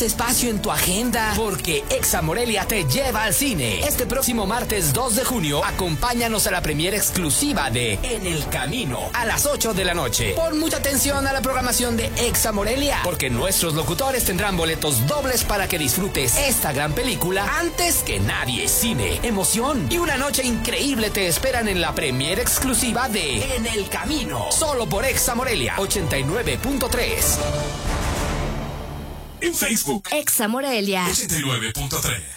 espacio en tu agenda, porque Exa Morelia te lleva al cine. Este próximo martes 2 de junio, acompáñanos a la premiere exclusiva de En el Camino, a las 8 de la noche. Pon mucha atención a la programación de Exa Morelia, porque nuestros locutores tendrán boletos dobles para que disfrutes esta gran película antes que nadie. Cine, emoción y una noche increíble te esperan en la premiere exclusiva de En el Camino, solo por Exa Morelia 89.3. En Facebook, Exa Morelia 89.3.